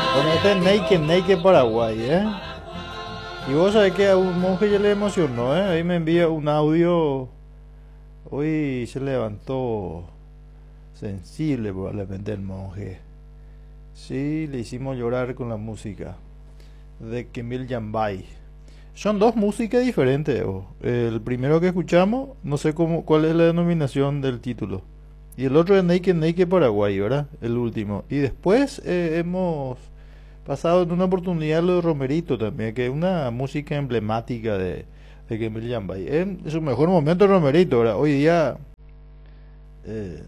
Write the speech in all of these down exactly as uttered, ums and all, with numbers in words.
Bueno, este es Naked Naked Paraguay, ¿eh? Y vos sabés que a un monje ya le emocionó, ¿eh? Ahí me envía un audio. Hoy se levantó sensible probablemente el monje. Sí, le hicimos llorar con la música de Kemil Yambay. Son dos músicas diferentes. Oh. El primero que escuchamos, no sé cómo, cuál es la denominación del título. Y el otro es Naked Naked Paraguay, ¿verdad? El último. Y después eh, hemos pasado en una oportunidad lo de Romerito también, que es una música emblemática de, de Kemil Yambay. En su mejor momento Romerito, ¿verdad? Hoy día... Eh,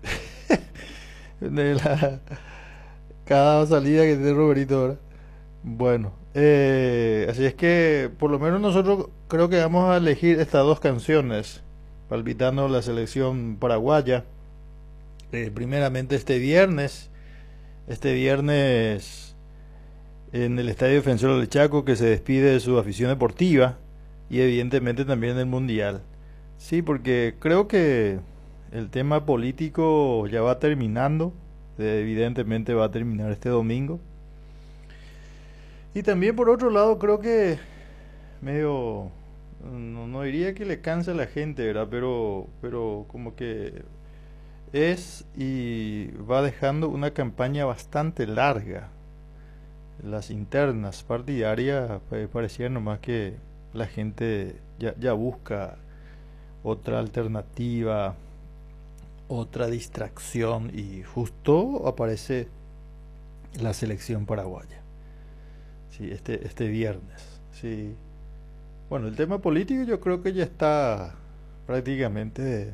de la, cada salida que tiene Romerito, ¿verdad? Bueno, eh, así es que por lo menos nosotros creo que vamos a elegir estas dos canciones, palpitando la selección paraguaya. Eh, primeramente este viernes, este viernes en el Estadio Defensor del Chaco, que se despide de su afición deportiva y evidentemente también del Mundial. Sí, porque creo que el tema político ya va terminando, eh, evidentemente va a terminar este domingo. Y también por otro lado creo que medio, no, no diría que le cansa a la gente, ¿verdad? Pero, pero como que es y va dejando una campaña bastante larga. Las internas partidarias eh, parecía nomás que la gente ya, ya busca otra alternativa, otra distracción y justo aparece la selección paraguaya. Sí, este, este viernes. Sí. Bueno, el tema político yo creo que ya está prácticamente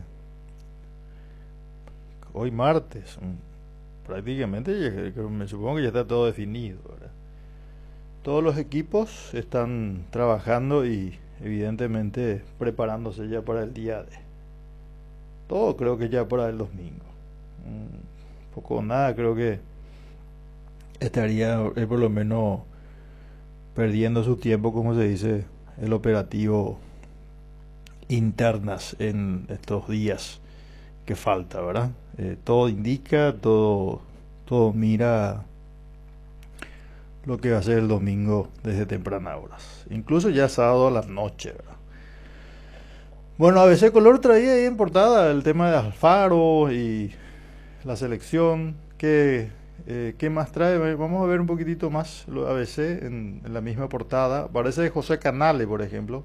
hoy martes. mm, Prácticamente ya- creo- me supongo que ya está todo definido, ¿verdad? Todos los equipos están trabajando y evidentemente preparándose ya para el día de. Todo creo que ya para el domingo. Mm, Poco o nada creo que estaría eh, por lo menos perdiendo su tiempo, como se dice, el operativo internas en estos días que falta, ¿verdad? Eh, todo indica, todo, todo mira lo que va a ser el domingo desde tempranas horas. Incluso ya sábado a la noche, ¿verdad? Bueno, A B C Color traía ahí en portada el tema de Alfaro y la selección. ¿Qué, eh, ¿qué más trae? Vamos a ver un poquitito más lo de A B C en, en la misma portada. Parece de José Canale, por ejemplo.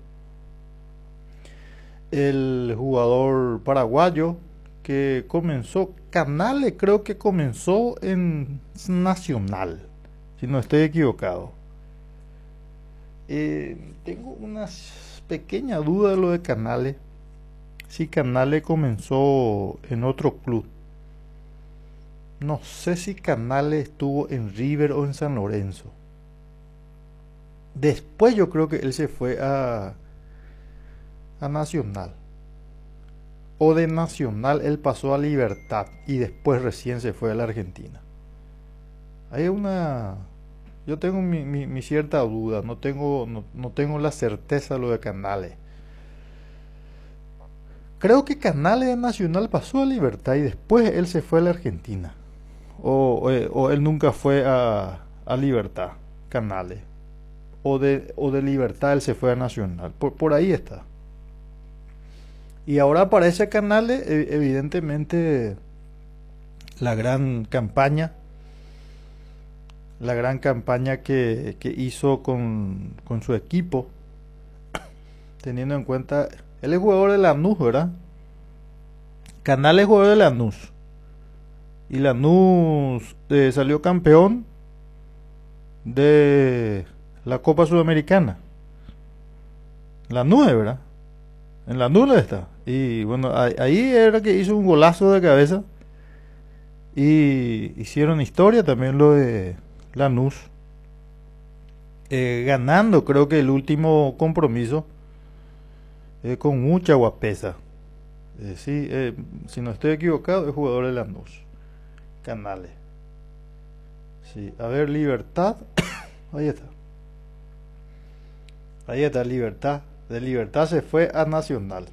El jugador paraguayo que comenzó, Canale creo que comenzó en Nacional, si no estoy equivocado. Eh, tengo una pequeña duda de lo de Canale, si Canale comenzó en otro club. No sé si Canale estuvo en River o en San Lorenzo. Después yo creo que él se fue a, a Nacional. O de Nacional él pasó a Libertad y después recién se fue a la Argentina. Hay una... Yo tengo mi, mi, mi cierta duda, no tengo, no, no tengo la certeza de lo de Canales. Creo que Canales de Nacional pasó a Libertad y después él se fue a la Argentina. O, o, o él nunca fue a, a Libertad, Canales. O de, o de Libertad él se fue a Nacional. Por, por ahí está. Y ahora aparece Canales, evidentemente la gran campaña, la gran campaña que, que hizo con, con su equipo, teniendo en cuenta, él es jugador de Lanús, ¿verdad? Canales es jugador de Lanús. Y Lanús eh, salió campeón de la Copa Sudamericana. Lanús, ¿verdad? En Lanús está. Y bueno, ahí era que hizo un golazo de cabeza. Y hicieron historia también lo de Lanús. Eh, ganando creo que el último compromiso. Eh, con mucha guapesa. Eh, sí, eh, si no estoy equivocado, es jugador de Lanús. Canales. Sí, a ver, Libertad. Ahí está. Ahí está, Libertad. De Libertad se fue a Nacional.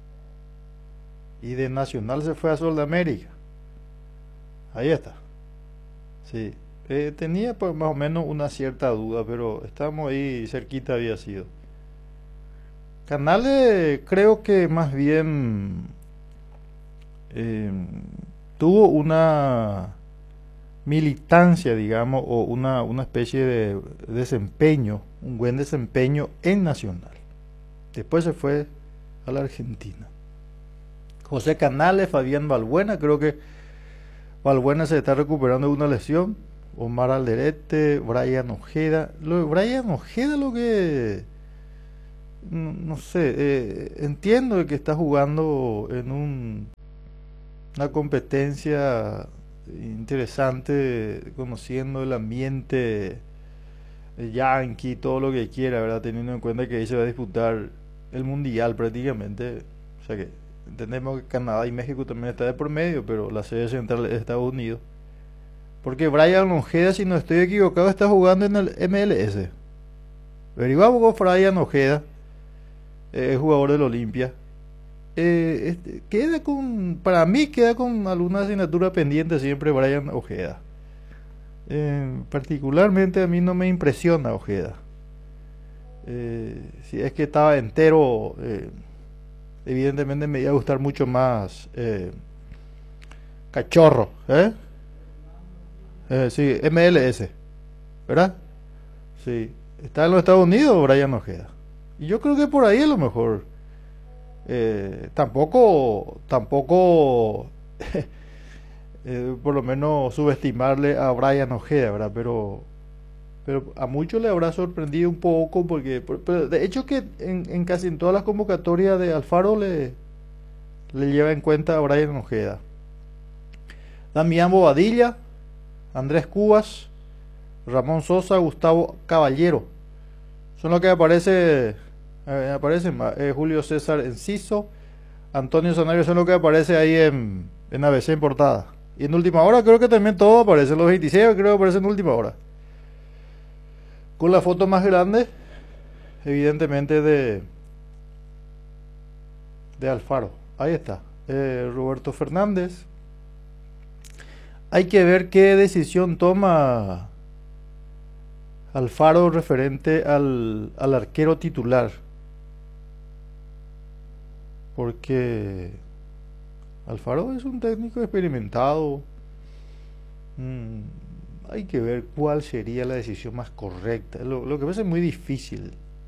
Y de Nacional se fue a Sol de América. Ahí está. Sí. Eh, tenía pues, más o menos una cierta duda, pero estábamos ahí cerquita había sido. Canales creo que más bien eh, tuvo una militancia, digamos, o una, una especie de desempeño, un buen desempeño en Nacional. Después se fue a la Argentina. José Canales, Fabián Balbuena, creo que Balbuena se está recuperando de una lesión. Omar Alderete, Brian Ojeda. Lo de Brian Ojeda lo que... No, no sé, eh, entiendo que está jugando en un, una competencia interesante, conociendo el ambiente yankee, todo lo que quiera, ¿verdad? Teniendo en cuenta que ahí se va a disputar el mundial prácticamente. O sea que entendemos que Canadá y México también está de por medio, pero la sede central es Estados Unidos. Porque Brian Ojeda, si no estoy equivocado, está jugando en el M L S. Averiguamos con Brian Ojeda, eh, jugador del Olimpia. Eh, este, queda con, para mí queda con alguna asignatura pendiente siempre Brian Ojeda. Eh, particularmente a mí no me impresiona Ojeda. Eh, si es que estaba entero, eh, evidentemente me iba a gustar mucho más eh, Cachorro, ¿eh? Eh, sí, M L S, ¿verdad? Sí, está en los Estados Unidos Brian Ojeda. Y yo creo que por ahí a lo mejor. Eh, tampoco, tampoco, eh, por lo menos subestimarle a Brian Ojeda, ¿verdad? Pero, pero a muchos le habrá sorprendido un poco porque, por- pero de hecho que en, en casi en todas las convocatorias de Alfaro le, le lleva en cuenta a Brian Ojeda. Damián Bobadilla, Andrés Cubas, Ramón Sosa, Gustavo Caballero. Son los que aparece, eh, aparecen más. Eh, Julio César Enciso, Antonio Zanario son los que aparece ahí en, en A B C en portada. Y en última hora creo que también todo aparece. Los veintiséis creo que aparece en última hora. Con la foto más grande, evidentemente de, de Alfaro. Ahí está. Eh, Roberto Fernández. Hay que ver qué decisión toma Alfaro referente al, al arquero titular. Porque Alfaro es un técnico experimentado. Mm, hay que ver cuál sería la decisión más correcta. Lo, lo que pasa es muy difícil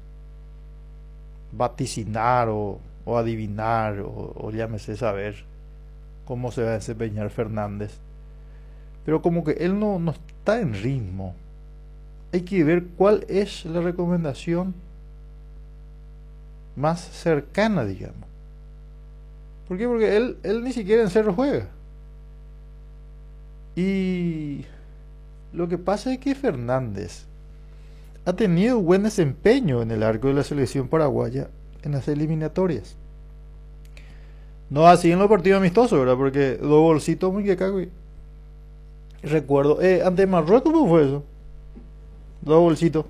vaticinar o, o adivinar o, o llámese saber cómo se va a desempeñar Fernández. Pero como que él no, no está en ritmo. Hay que ver cuál es la recomendación más cercana, digamos. ¿Por qué? Porque él, él ni siquiera en Cerro juega. Y lo que pasa es que Fernández ha tenido buen desempeño en el arco de la selección paraguaya en las eliminatorias. No así en los partidos amistosos, ¿verdad? Porque dos bolsitos muy que cago. Recuerdo, eh, ante Marruecos, ¿cómo fue eso? Dos bolsitos.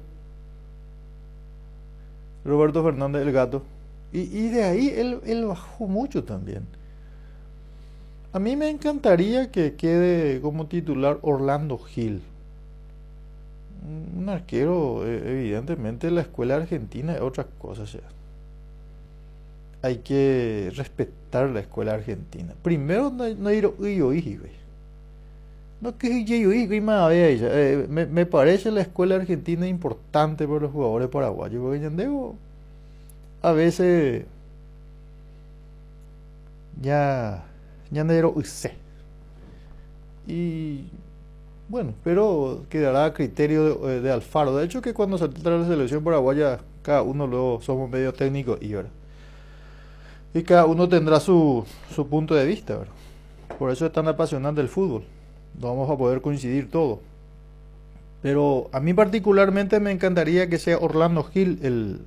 Roberto Fernández, el gato. Y, y de ahí él, él bajó mucho también. A mí me encantaría que quede como titular Orlando Gil. Un arquero, eh, evidentemente, la escuela argentina es otra cosa. O sea, hay que respetar la escuela argentina. Primero, no, no ir yo, no que yo, eh, me, me parece la escuela argentina importante para los jugadores paraguayos. Porque Yandego a veces ya Ñandero usé. Y bueno, pero quedará a criterio de, de Alfaro. De hecho, que cuando se trata de la selección paraguaya, cada uno luego somos medio técnicos y ahora. Y cada uno tendrá su, su punto de vista, ¿verdad? Por eso es tan apasionante el fútbol. No vamos a poder coincidir todo. Pero a mí particularmente me encantaría que sea Orlando Gil el,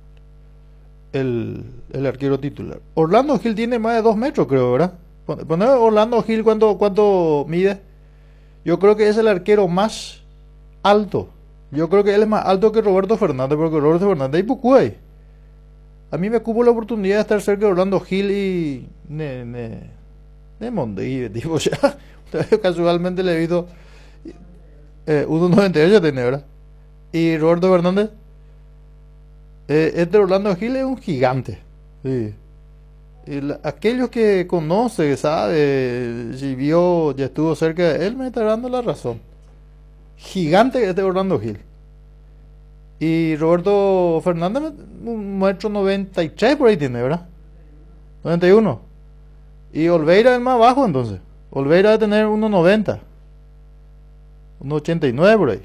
el, el arquero titular. Orlando Gil tiene más de dos metros, creo, ¿verdad? Poner Orlando Gil, ¿cuánto, cuánto mide? Yo creo que es el arquero más alto. Yo creo que él es más alto que Roberto Fernández, porque Roberto Fernández y Pucuay. A mí me cupo la oportunidad de estar cerca de Orlando Gil y ne, ne, de Mondí, tipo, ya, casualmente le he visto. Eh, uno noventa y ocho tiene, ¿verdad? Y Roberto Fernández, eh, este Orlando Gil es un gigante. Sí. Y la- aquellos que conoce, sabe, si vio, ya estuvo cerca de él, me está dando la razón. Gigante este Orlando Gil. Y Roberto Fernández, un metro noventa y tres por ahí tiene, ¿verdad? Noventa y uno. Y Olveira es más bajo entonces. Olveira debe tener uno noventa, uno ochenta y nueve por ahí.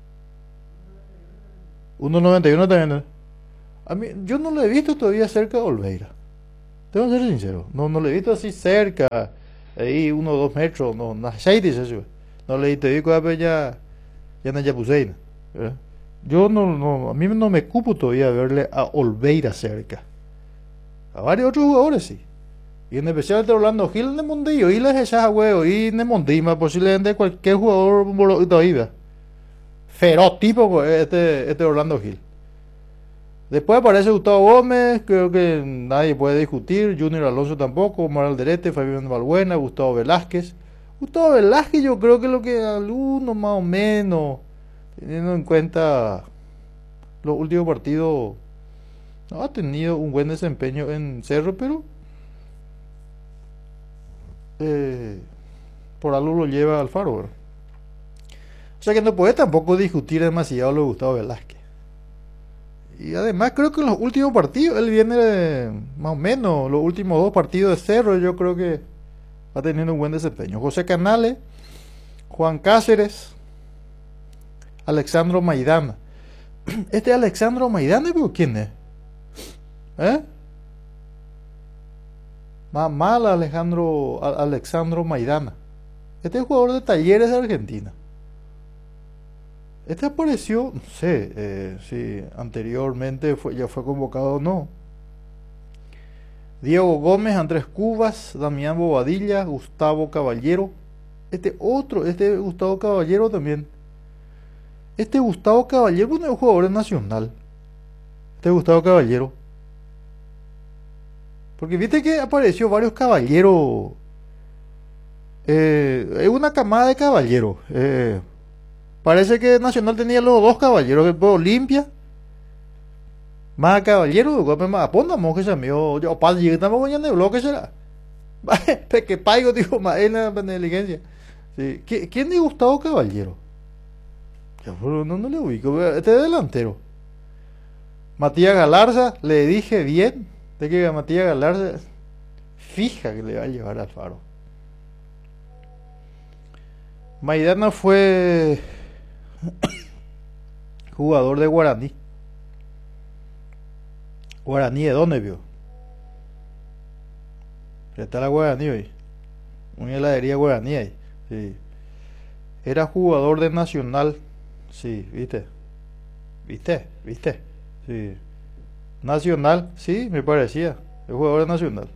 Uno noventa y uno también, ¿eh? A mí, yo no lo he visto todavía cerca de Olveira. Tengo que ser sincero. No, no lo he visto así cerca. Ahí uno o dos metros. No, no, seis dice eso. No le te digo a ya, ya no ya puse. Yo no, no, a mí no me cupo todavía verle a Olveira cerca. A varios otros jugadores sí. Y en especial de Orlando Gil de Mondillo. Y les echas a huevo. Y de Mondima, posiblemente cualquier jugador todavía. Feroz tipo este, este Orlando Gil. Después aparece Gustavo Gómez, creo que nadie puede discutir, Junior Alonso tampoco, Omar Alderete, Fabián Balbuena, Gustavo Velázquez. Gustavo Velázquez yo creo que lo que algunos más o menos, teniendo en cuenta los últimos partidos, no ha tenido un buen desempeño en Cerro, pero eh, por algo lo lleva al Faro, ¿verdad? O sea que no puede tampoco discutir demasiado lo de Gustavo Velázquez. Y además creo que en los últimos partidos, él viene de, más o menos, los últimos dos partidos de Cerro, yo creo que va teniendo un buen desempeño. José Canales, Juan Cáceres, Alexandro Maidana. Este Alexandro Maidana, ¿pero quién es? ¿Eh? Más mal Alejandro, Alexandro Maidana. Este es jugador de Talleres de Argentina. Este apareció, no sé eh, si anteriormente fue, ya fue convocado o no. Diego Gómez, Andrés Cubas, Damián Bobadilla, Gustavo Caballero. Este otro, este Gustavo Caballero también. Este Gustavo Caballero no es un jugador nacional. Este Gustavo Caballero. Porque viste que apareció varios caballeros. Eh, es una camada de caballeros. Eh, parece que Nacional tenía los dos caballeros. El Olimpia. Más caballero, más apondamos que se me yo para llegar tampoco ya de bloque será. Que paigo digo más en la inteligencia. Sí. ¿Quién es Gustavo Caballero? No, no le ubico. Este es delantero. Matías Galarza, le dije bien de que Matías Galarza fija que le va a llevar al Faro. Maidana fue jugador de Guaraní. Guaraní de dónde vio. Está la Guaraní hoy. Una heladería Guaraní ahí. Sí. Era jugador de Nacional. Sí, viste. ¿Viste? ¿Viste? Sí. Nacional, sí, me parecía. Es jugador de Nacional.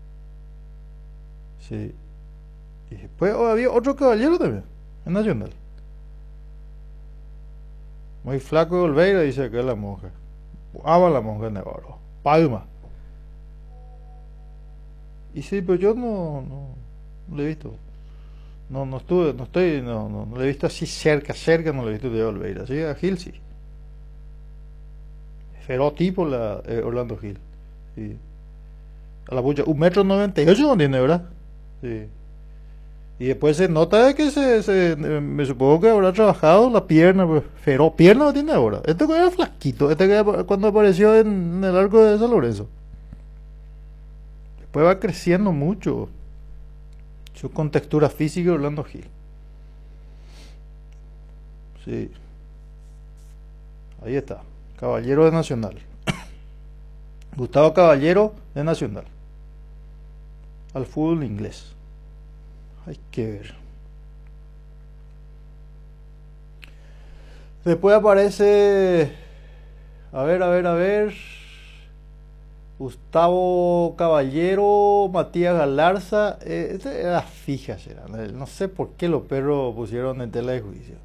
Sí. Y después oh, había otro caballero también. En Nacional. Muy flaco de Olveira, dice que es la monja. Ama la monja en Navarro. Palma. Y sí, pero yo no, no, no lo he visto. No, no estuve, no estoy, no, no, no lo he visto así cerca, cerca no lo he visto de Olveira. Sí, a Gil sí. Feroz tipo la eh, Orlando Gil. Sí. A la pucha, un metro noventa y ocho no tiene, ¿verdad? Sí. Y después se nota de que se, se eh, me supongo que habrá trabajado la pierna, pues, feroz. Pierna no tiene ahora. Este que era flaquito, este que era cuando apareció en, en el arco de San Lorenzo. Después va creciendo mucho. Su contextura física Orlando Gil. Sí. Ahí está. Caballero de Nacional. Gustavo Caballero de Nacional. Al fútbol inglés. Hay que ver. Después aparece. A ver, a ver, a ver. Gustavo Caballero, Matías Galarza. Eh, este era fija, será. No sé por qué los perros pusieron en tela de juicio.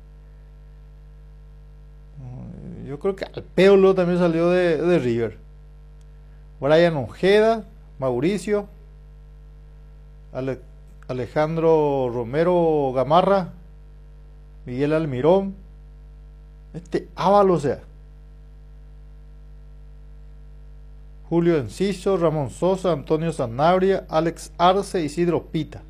Yo creo que Alpeolo también salió de, de River. Brian Ojeda, Mauricio, Ale, Alejandro Romero Gamarra, Miguel Almirón, este Ávalo, o sea, Julio Enciso, Ramón Sosa, Antonio Sanabria, Alex Arce, Isidro Pita.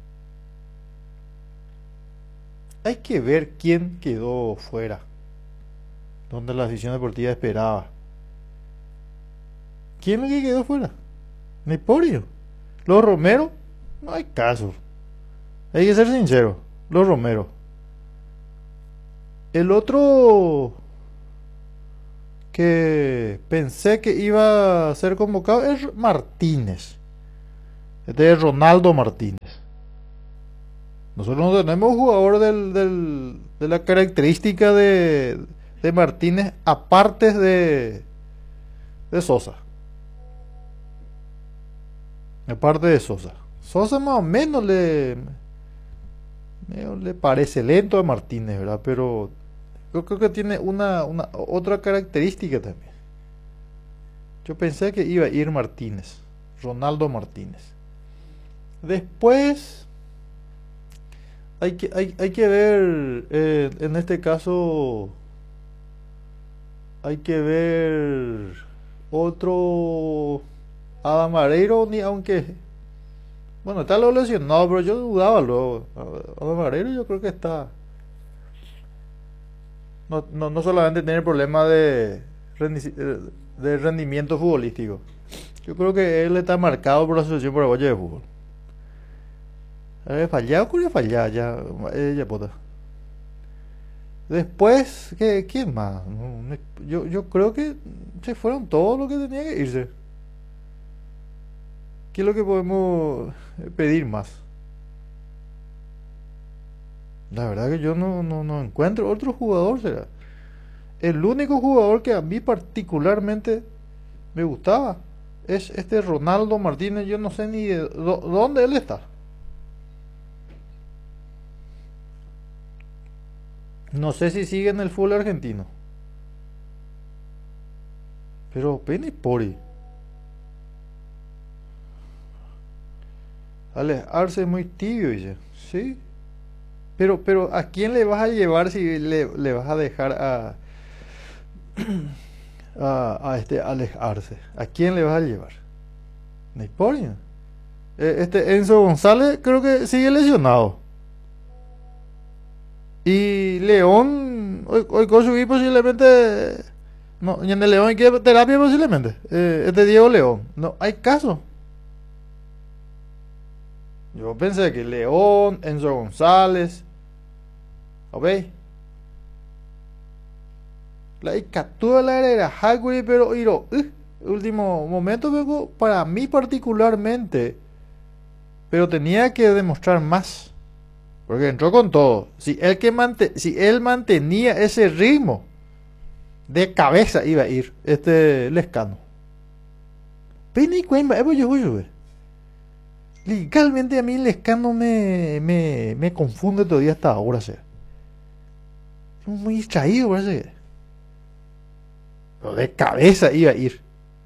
Hay que ver quién quedó fuera, donde la afición deportiva esperaba. ¿Quién es el que quedó fuera? Neporio. Los Romero, no hay caso. Hay que ser sincero. Los Romero. El otro que pensé que iba a ser convocado es Martínez. Este es Ronaldo Martínez. Nosotros no tenemos jugador del, del, de la característica de, de Martínez aparte de, de Sosa. Aparte de Sosa. Sosa más o menos le, le parece lento a Martínez, ¿verdad? Pero yo creo que tiene una, una otra característica también. Yo pensé que iba a ir Martínez, Ronaldo Martínez. Después hay que, hay, hay que ver, eh, en este caso, hay que ver otro Adam Vareiro, ni aunque, bueno, está lo lesionado, pero yo dudaba luego. Adam Vareiro yo creo que está, no, no, no solamente tiene el problema de, de rendimiento futbolístico. Yo creo que él está marcado por la Asociación Paraguaya de Fútbol. ¿Ha fallado? ¿Cuál fallado? Ya, eh, ya puta. Después, ¿qué, ¿quién más? No, me- yo, yo creo que se fueron todos los que tenían que irse. ¿Qué es lo que podemos eh, pedir más? La verdad que yo no, no, no encuentro otro jugador, será. El único jugador que a mí particularmente me gustaba es este Ronaldo Martínez. Yo no sé ni de dó- dónde él está. No sé si sigue en el fútbol argentino. Pero Penny Pori. Alex Arce es muy tibio, dice. Sí. Pero, pero ¿a quién le vas a llevar si le, le vas a dejar a, a, a este Alex Arce? ¿A quién le vas a llevar? Neypori. Eh, Este Enzo González creo que sigue lesionado. Y León, hoy, hoy con subir posiblemente. No, y en el León hay que terapia posiblemente. Eh, este Diego León. No, hay caso. Yo pensé que León, Enzo González. ¿Ok? La captura la era Hagrid, pero iro, uh, último momento, luego, para mí particularmente. Pero tenía que demostrar más. Porque entró con todo. Si él, que mante- si él mantenía ese ritmo, de cabeza iba a ir este Lescano. Penny Cuemba, yo yo legalmente a mí Lescano me, me, me confunde todavía hasta ahora. O sea, muy distraído, parece. Pero de cabeza iba a ir.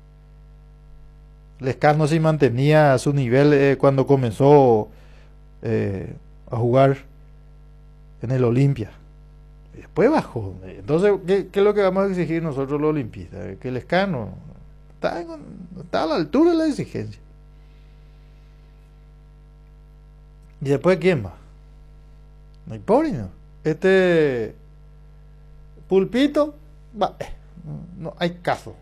Lescano sí mantenía su nivel eh, cuando comenzó eh, a jugar en el Olimpia. Después bajó. Entonces, ¿qué, ¿qué es lo que vamos a exigir nosotros los olimpistas? Que Lescano está, en- está a la altura de la exigencia. Y después, ¿quién más? No hay pobre, ¿no? Este Pulpito, va, eh, no hay caso.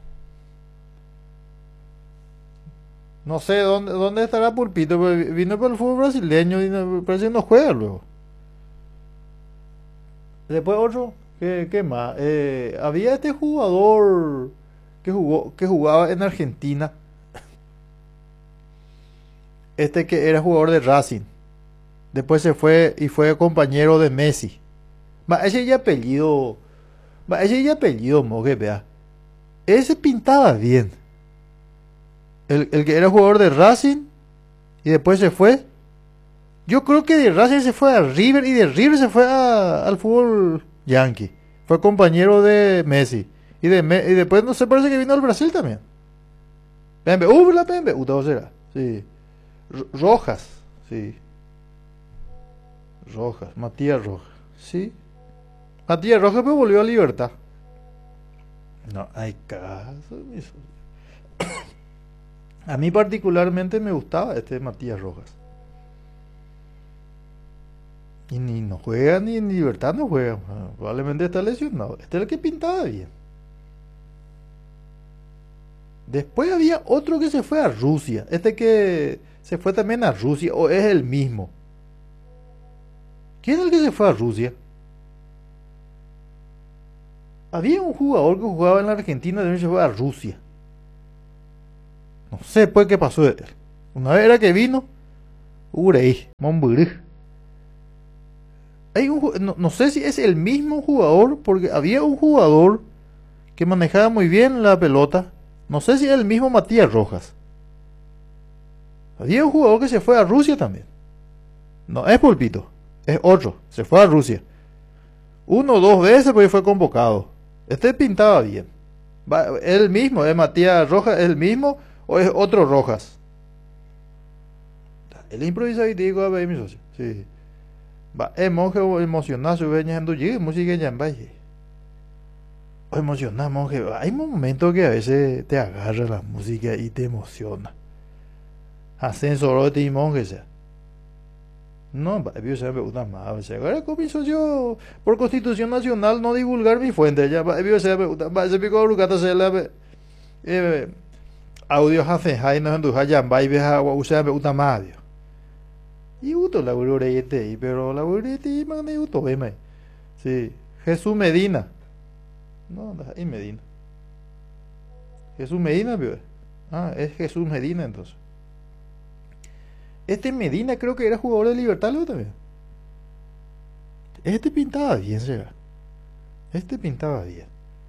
No sé dónde, dónde estará Pulpito, pero vino por el fútbol brasileño y no, parece que no juega luego. Después otro, ¿qué, qué más? Eh, había este jugador que jugó, que jugaba en Argentina, este que era jugador de Racing. Después se fue y fue compañero de Messi. Va, ese ya apellido, va, ese ya apellido, mogue, vea. Ese pintaba bien. El, el que era jugador de Racing y después se fue. Yo creo que de Racing se fue a River y de River se fue a- al fútbol yankee. Fue compañero de Messi. Y, de Me- y después no sé, parece que vino al Brasil también. P M B, uh, la P M B, uh, todo será. Sí. Ro- Rojas, sí. Rojas, Matías Rojas. Sí. Matías Rojas pues volvió a Libertad. No hay caso, mi socio. A mí particularmente me gustaba este Matías Rojas. Y ni no juega ni en Libertad no juega. Ah, probablemente está lesionado. Este es el que pintaba bien. Después había otro que se fue a Rusia. Este que se fue también a Rusia. O es el mismo. ¿Quién es el que se fue a Rusia? Había un jugador que jugaba en la Argentina. También se fue a Rusia. No sé pues qué pasó de él. Una vez era que vino. Urey. Monburg. Hay un, no, no sé si es el mismo jugador. Porque había un jugador que manejaba muy bien la pelota. No sé si es el mismo Matías Rojas. Había un jugador que se fue a Rusia también. No es Pulpito, es otro. Se fue a Rusia. Uno o dos veces porque fue convocado. Este pintaba bien. Va, ¿es el mismo? ¿Es Matías Rojas? ¿Es el mismo? ¿O es otro Rojas? El improvisado y digo a ver mi socio. Sí. Va, es monje emocionado. Se ve ñando llegue música en Yambaye. O emocionado, monje. Hay momentos que a veces te agarra la música y te emociona. Ascensor de monje sea. No, yo se me gusta más. O sea, ahora con mi socio, por Constitución Nacional, no divulgar mi fuente. Ya, yo se me gusta. Se pico rucata se la. Audio hace, hay no ando hayan, va y veja, o sea, me gusta más. Y gusto la urete, pero la urete, man, me gustó, me. Sí, Jesús Medina. No, ahí Medina. Jesús Medina, vio. Ah, es Jesús Medina entonces. Este Medina creo que era jugador de Libertad luego también. Este pintaba bien, será. Este pintaba bien.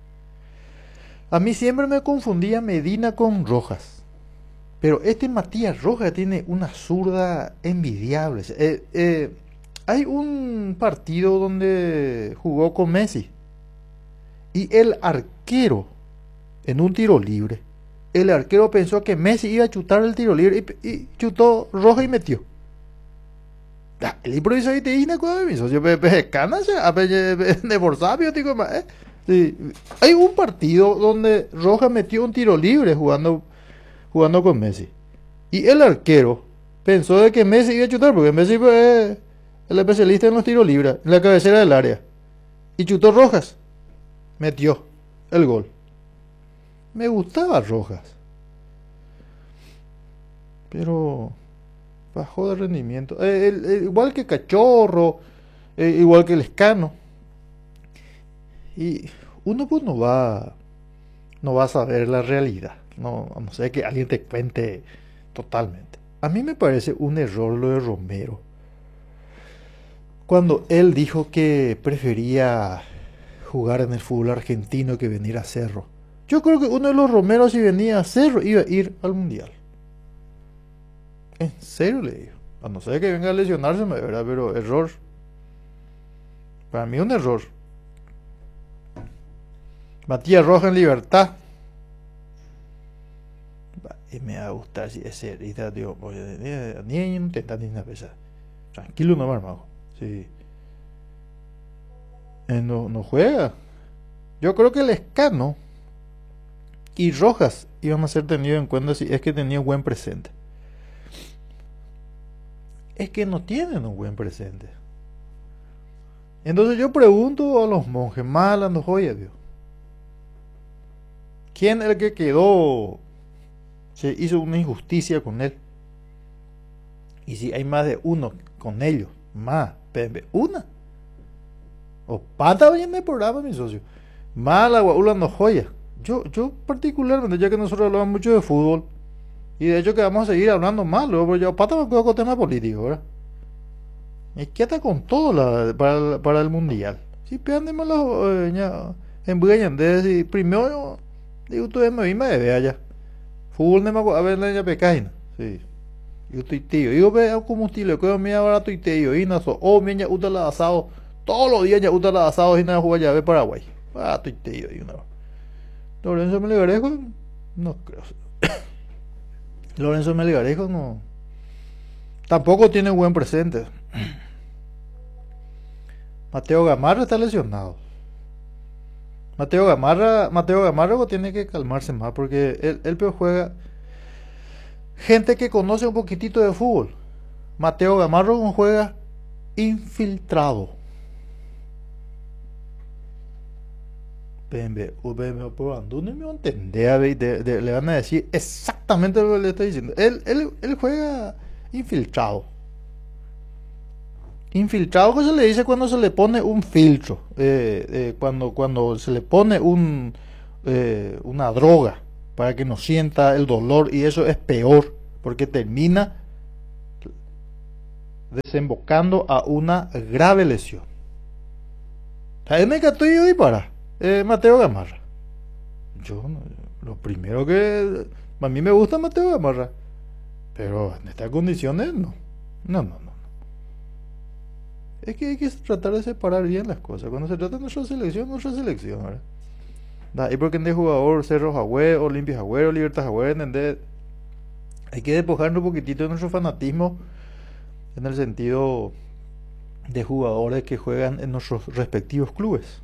A mí siempre me confundía Medina con Rojas. Pero este Matías Rojas tiene una zurda envidiable. Eh, eh, hay un partido donde jugó con Messi. Y el arquero, en un tiro libre, el arquero pensó que Messi iba a chutar el tiro libre y, y chutó Roja y metió. Ah, el improviso y te dice que mi socio cana de Borsabio, digo, eh. Sí. Hay un partido donde Roja metió un tiro libre jugando jugando con Messi. Y el arquero pensó de que Messi iba a chutar porque Messi es el especialista en los tiros libres, en la cabecera del área. Y chutó Rojas. Metió el gol. Me gustaba Rojas. Pero bajó de rendimiento. Eh, el, el, igual que Cachorro, eh, igual que el Escano. Y uno pues no va, no va a saber la realidad. No, a no ser que alguien te cuente totalmente. A mí me parece un error lo de Romero. Cuando él dijo que prefería jugar en el fútbol argentino que venir a Cerro. Yo creo que uno de los Romeros, si venía a Cerro, iba a ir al Mundial. En serio le digo. A no ser que venga a lesionarse, ¿verdad? Pero error. Para mí un error. Matías Rojas en Libertad. Y me va a gustar si ese ahorita, digo, ni no te ni una pesa. Tranquilo nomás, hermano. Sí. Eh, no, no juega. Yo creo que el Escano y Rojas iban a ser tenidos en cuenta si es que tenía un buen presente. Es que no tienen un buen presente. Entonces yo pregunto a los monjes, mal ando joya, Dios. ¿Quién es el que quedó? Se hizo una injusticia con él. Y si hay más de uno con ellos, más, una. O pata bien el programa, mi socio. Más la guaula no joya. Yo, yo particularmente, ya que nosotros hablamos mucho de fútbol, y de hecho que vamos a seguir hablando más, luego, pero yo pata me cuido con temas políticos, ¿verdad? Es que está con todo la, para, para el mundial. Si perdemos los eh, en Bueña, desde primero, digo, ustedes me vi me de allá. Fútbol no me acuerdo, a ver, la pecaina. Sí. Yo estoy tío. Yo veo como un estilo, que me ahora estoy tío. Y nazo, oh, mi ña uta la asado. Todos los días ya uta la asado y nada jugar ya de Paraguay. Ah, estoy tío. Y una. Lorenzo Melgarejo, no creo. Lorenzo Melgarejo no. Tampoco tiene buen presente. Mateo Gamarra está lesionado. Mateo Gamarra, Mateo Gamarra tiene que calmarse más porque él, él peor juega gente que conoce un poquitito de fútbol. Mateo Gamarra juega infiltrado. Bembe, bembe, pero no me entendé, de, de, le van a decir exactamente lo que le estoy diciendo. Él, él, él juega infiltrado. Infiltrado que se le dice cuando se le pone un filtro, eh, eh, cuando, cuando se le pone un, eh, una droga para que no sienta el dolor, y eso es peor porque termina desembocando a una grave lesión. ¿Sabes me estoy yo para? Eh, Mateo Gamarra. Yo, lo primero que a mí me gusta Mateo Gamarra, pero en estas condiciones no. No, no, no. Es que hay que tratar de separar bien las cosas. Cuando se trata de nuestra selección, nuestra selección, ¿verdad? Da, y porque en el jugador Cerro Jagüe, Olimpia Jagüe, Libertad Jagüe, ¿entendés? Hay que despojar un poquitito de nuestro fanatismo en el sentido de jugadores que juegan en nuestros respectivos clubes.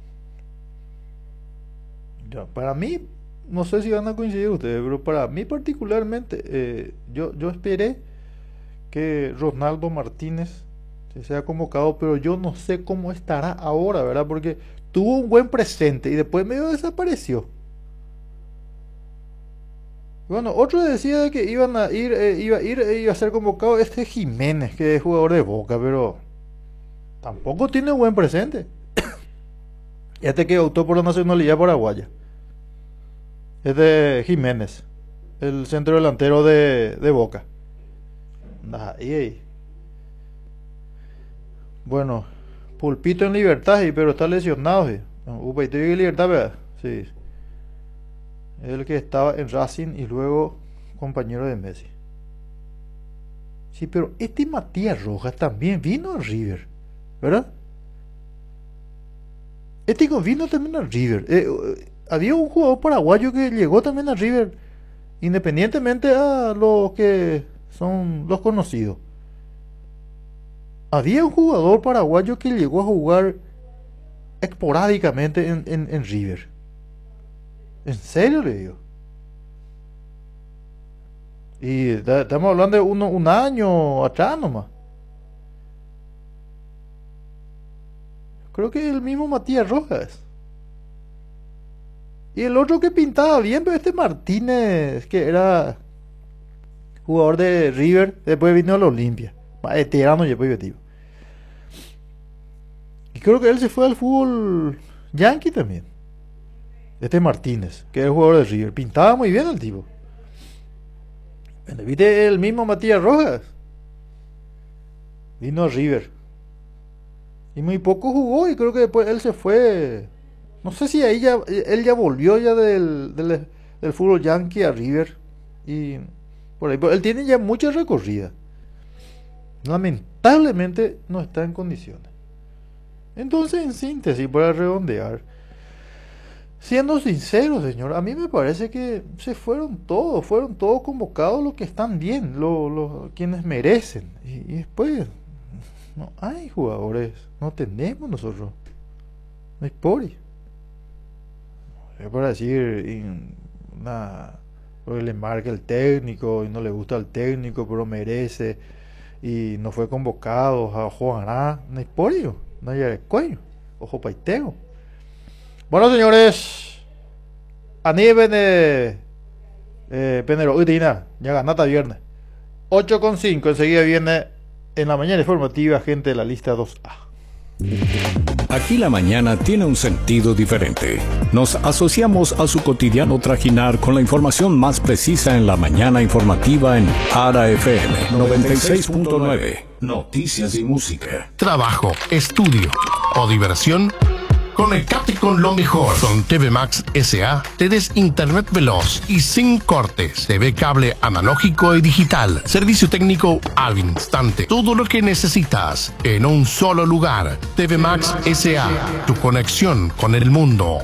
Ya, para mí, no sé si van a coincidir ustedes, pero para mí particularmente, eh, yo, yo esperé que Ronaldo Martínez se ha convocado, pero yo no sé cómo estará ahora, ¿verdad? Porque tuvo un buen presente y después medio desapareció. Bueno, otro decía de que iban a ir, eh, iba a ir, eh, iba a ser convocado este Jiménez, que es jugador de Boca, pero tampoco tiene un buen presente. Este que optó por la nacionalidad paraguaya. Este Jiménez, el centro delantero de, de Boca. Ahí, ahí. Bueno, Pulpito en libertad, sí, pero está lesionado. Sí. Upa, y en libertad, ¿verdad? Sí. El que estaba en Racing y luego compañero de Messi. Sí, pero este Matías Rojas también vino a River, ¿verdad? Este vino también a River. Eh, había un jugador paraguayo que llegó también a River, independientemente a los que son los conocidos. Había un jugador paraguayo que llegó a jugar esporádicamente en, en, en River. ¿En serio le digo? Y da, estamos hablando de uno, un año atrás nomás. Creo que el mismo Matías Rojas. Y el otro que pintaba bien, pero este Martínez, que era jugador de River, después vino a la Olimpia. Veterano y después tío. Y creo que él se fue al fútbol yankee también. Este Martínez, que es jugador de River. Pintaba muy bien el tipo. ¿Viste el mismo Matías Rojas? Vino a River. Y muy poco jugó y creo que después él se fue. No sé si ahí ya, él ya volvió ya del, del, del fútbol yankee a River. Y por ahí, pero él tiene ya mucha recorrida. Lamentablemente no está en condiciones. Entonces, en síntesis, para redondear, siendo sincero, señor, a mí me parece que se fueron todos, fueron todos convocados los que están bien, los, los quienes merecen. Y, y después, no hay jugadores, no tenemos nosotros, no hay pori. Es para decir, una, porque le marca el técnico y no le gusta al técnico, pero merece y no fue convocado a jugar, no hay pori, no hay cuello, ojo paiteo. Bueno, señores, a nivel de eh, Penero, Udina, ya ganata viernes ocho con cinco, enseguida viene en la mañana informativa gente de la lista dos A. Aquí la mañana tiene un sentido diferente. Nos asociamos a su cotidiano trajinar con la información más precisa en la mañana informativa en Ara F M noventa y seis punto nueve. Noticias y música. Trabajo, estudio o diversión. Conectate con lo mejor. Con T V Max S A tenés internet veloz y sin cortes. T V cable analógico y digital. Servicio técnico al instante. Todo lo que necesitas en un solo lugar. T V Max S A. Tu conexión con el mundo.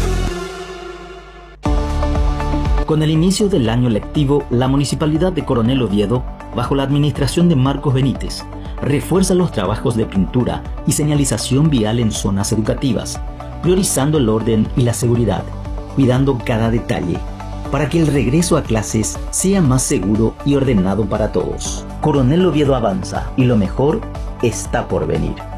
Con el inicio del año lectivo, la Municipalidad de Coronel Oviedo, bajo la administración de Marcos Benítez, refuerza los trabajos de pintura y señalización vial en zonas educativas, priorizando el orden y la seguridad, cuidando cada detalle, para que el regreso a clases sea más seguro y ordenado para todos. Coronel Oviedo avanza y lo mejor está por venir.